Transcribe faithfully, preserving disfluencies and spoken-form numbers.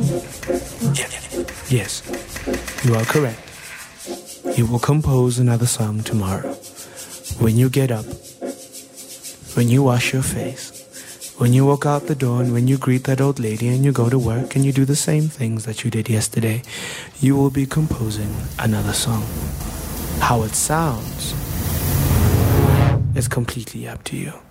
Yes, you are correct. You will compose another song tomorrow. When you get up, when you wash your face, when you walk out the door, and when you greet that old lady and you go to work and you do the same things that you did yesterday, you will be composing another song. How it sounds is completely up to you.